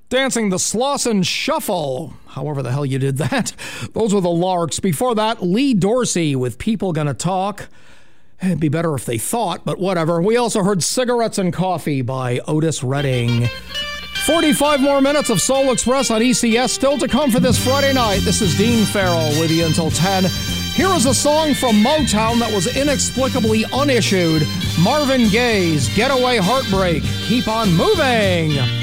Dancing the Slauson Shuffle. However the hell you did that. Those were the Larks. Before that, Lee Dorsey with People Gonna Talk. It'd be better if they thought, but whatever. We also heard Cigarettes and Coffee by Otis Redding. 45 more minutes of Soul Express on ECS still to come for this Friday night. This is Dean Farrell with you until 10. Here is a song from Motown that was inexplicably unissued. Marvin Gaye's Getaway Heartbreak. Keep on moving.